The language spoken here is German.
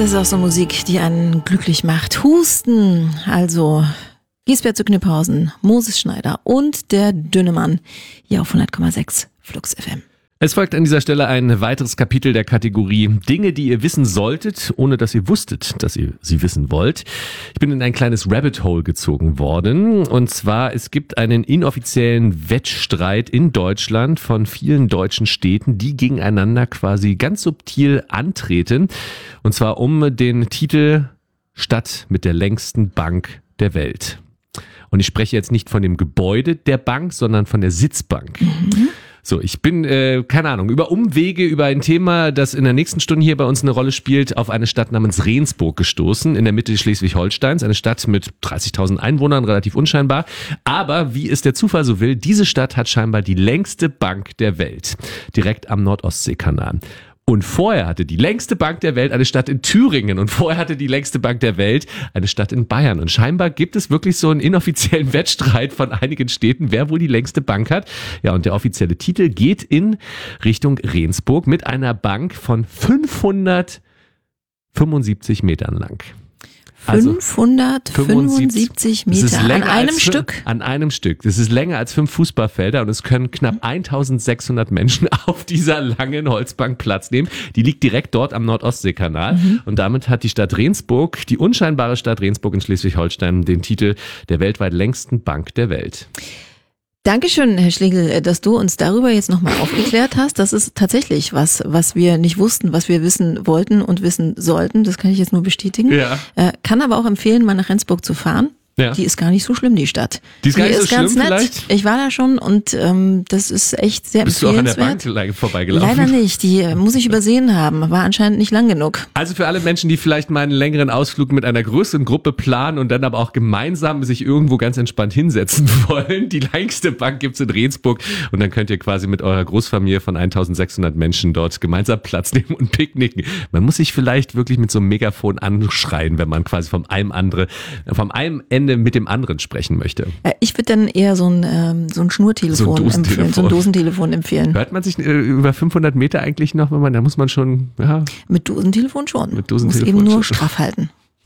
das ist auch so Musik, die einen glücklich macht. Husten, also Giesbert zu Kniphausen, Moses Schneider und der Dünnemann hier auf 100,6 Flux FM. Es folgt an dieser Stelle ein weiteres Kapitel der Kategorie Dinge, die ihr wissen solltet, ohne dass ihr wusstet, dass ihr sie wissen wollt. Ich bin in ein kleines Rabbit Hole gezogen worden. Und zwar, es gibt einen inoffiziellen Wettstreit in Deutschland von vielen deutschen Städten, die gegeneinander quasi ganz subtil antreten. Und zwar um den Titel Stadt mit der längsten Bank der Welt. Und ich spreche jetzt nicht von dem Gebäude der Bank, sondern von der Sitzbank. So, ich bin, keine Ahnung, über Umwege, über ein Thema, das in der nächsten Stunde hier bei uns eine Rolle spielt, auf eine Stadt namens Rendsburg gestoßen, in der Mitte Schleswig-Holsteins, eine Stadt mit 30.000 Einwohnern, relativ unscheinbar. Aber wie es der Zufall so will, diese Stadt hat scheinbar die längste Bank der Welt, direkt am Nord-Ostsee-Kanal. Und vorher hatte die längste Bank der Welt eine Stadt in Thüringen und vorher hatte die längste Bank der Welt eine Stadt in Bayern. Und scheinbar gibt es wirklich so einen inoffiziellen Wettstreit von einigen Städten, wer wohl die längste Bank hat. Ja, und der offizielle Titel geht in Richtung Rendsburg mit einer Bank von 575 Metern lang. 575 Meter an einem Stück? An einem Stück. Das ist länger als 5 Fußballfelder und es können knapp 1600 Menschen auf dieser langen Holzbank Platz nehmen. Die liegt direkt dort am Nord-Ostsee-Kanal und damit hat die Stadt Rendsburg, die unscheinbare Stadt Rendsburg in Schleswig-Holstein, den Titel der weltweit längsten Bank der Welt. Dankeschön, Herr Schlegel, dass du uns darüber jetzt nochmal aufgeklärt hast. Das ist tatsächlich was wir nicht wussten, was wir wissen wollten und wissen sollten. Das kann ich jetzt nur bestätigen. Ja. Kann aber auch empfehlen, mal nach Rendsburg zu fahren. Ja. Die ist gar nicht so schlimm, die Stadt. Die ist gar nicht so schlimm ganz nett. Vielleicht? Ich war da schon und das ist echt sehr empfehlenswert. Bist du auch an der Bank vorbeigelaufen? Leider nicht, die muss ich übersehen haben. War anscheinend nicht lang genug. Also für alle Menschen, die vielleicht mal einen längeren Ausflug mit einer größeren Gruppe planen und dann aber auch gemeinsam sich irgendwo ganz entspannt hinsetzen wollen, die längste Bank gibt's in Rendsburg und dann könnt ihr quasi mit eurer Großfamilie von 1600 Menschen dort gemeinsam Platz nehmen und picknicken. Man muss sich vielleicht wirklich mit so einem Megafon anschreien, wenn man quasi vom einem Ende mit dem anderen sprechen möchte. Ich würde dann eher so ein Schnurtelefon empfehlen, so ein Dosentelefon empfehlen. Hört man sich über 500 Meter eigentlich noch, da muss man schon, ja. Mit Dosentelefon schon. Mit Dosentelefon muss eben nur straff halten.